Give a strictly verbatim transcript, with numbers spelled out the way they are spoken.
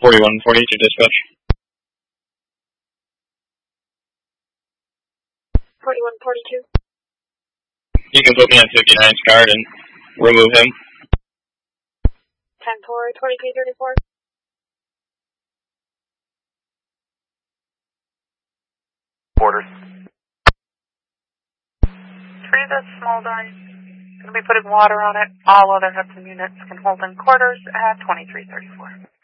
forty-one forty-two dispatch. forty-one forty-two. You can put me on fifty-nine's card and remove him. ten four, twenty-three thirty-four. Orders. Treat this small dice. Going to be putting water on it. All other Hudson units can hold in quarters at twenty-three thirty-four.